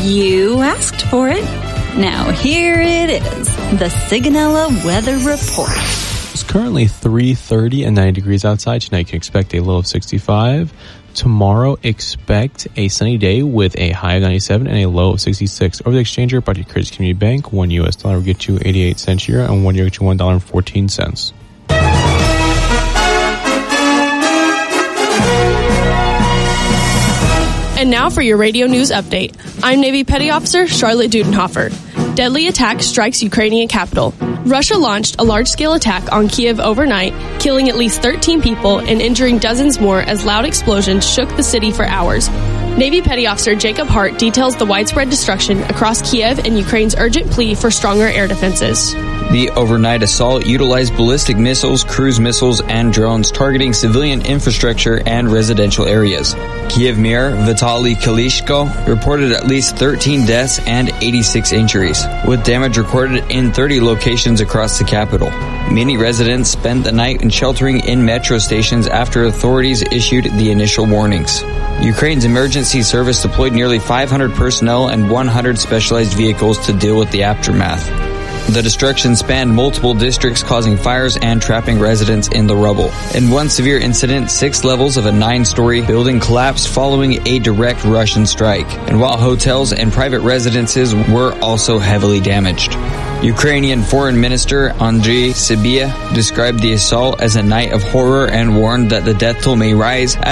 You asked for it. Now here it is, the Sigonella Weather Report. It's currently 3:30 and 90 degrees outside. Tonight you can expect a low of 65. Tomorrow, expect a sunny day with a high of 97 and a low of 66. Over the exchange rate, by your Credit Community Bank, $1 US will get you 88 cents a year, and €1 will get you $1.14. And now for your radio news update. I'm Navy Petty Officer Charlotte Dudenhofer. Deadly attack strikes Ukrainian capital. Russia launched a large-scale attack on Kiev overnight, killing at least 13 people and injuring dozens more as loud explosions shook the city for hours. Navy Petty Officer Jacob Hart details the widespread destruction across Kiev and Ukraine's urgent plea for stronger air defenses. The overnight assault utilized ballistic missiles, cruise missiles, and drones targeting civilian infrastructure and residential areas. Kiev Mayor Vitaly Klitschko reported at least 13 deaths and 86 injuries, with damage recorded in 30 locations across the capital. Many residents spent the night in sheltering in metro stations after authorities issued the initial warnings. Ukraine's emergency service deployed nearly 500 personnel and 100 specialized vehicles to deal with the aftermath. The destruction spanned multiple districts, causing fires and trapping residents in the rubble. In one severe incident, 6 levels of a 9-story building collapsed following a direct Russian strike, and while hotels and private residences were also heavily damaged. Ukrainian Foreign Minister Andriy Sybiha described the assault as a night of horror and warned that the death toll may rise